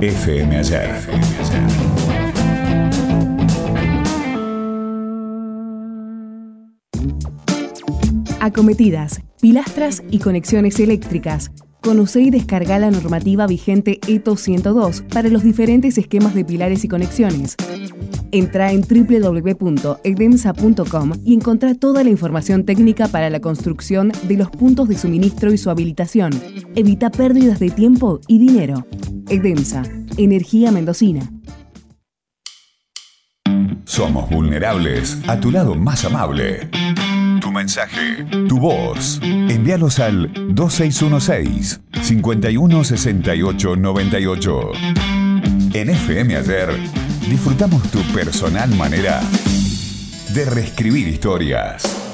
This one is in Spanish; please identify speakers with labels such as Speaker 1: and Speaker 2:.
Speaker 1: FM Ayer.
Speaker 2: Acometidas, pilastras y conexiones eléctricas. Conoce y descarga la normativa vigente ETO 102 para los diferentes esquemas de pilares y conexiones. Entra en www.edemsa.com y encontrá toda la información técnica para la construcción de los puntos de suministro y su habilitación. Evita pérdidas de tiempo y dinero. Edemsa, energía mendocina.
Speaker 1: Somos vulnerables a tu lado más amable. Tu mensaje, tu voz. Envíalos al 2616-516898. En FM Ayer disfrutamos tu personal manera de reescribir historias.